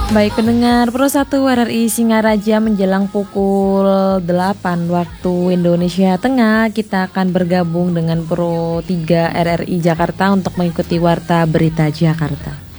Baik pendengar, Pro 1 RRI Singaraja menjelang pukul 8 waktu Indonesia Tengah, kita akan bergabung dengan Pro 3 RRI Jakarta untuk mengikuti Warta Berita Jakarta.